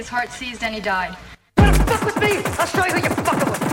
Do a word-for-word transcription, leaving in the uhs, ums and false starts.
his heart seized and he died. Wanna fuck with me? I'll show you who you're fucking with.